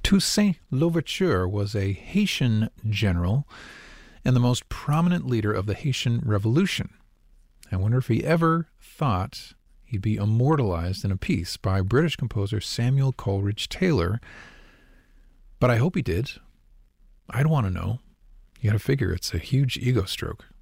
Toussaint Louverture was a Haitian general and the most prominent leader of the Haitian Revolution. I wonder if he ever thought he'd be immortalized in a piece by British composer Samuel Coleridge Taylor, but I hope he did. I'd want to know. You got to figure it's a huge ego stroke.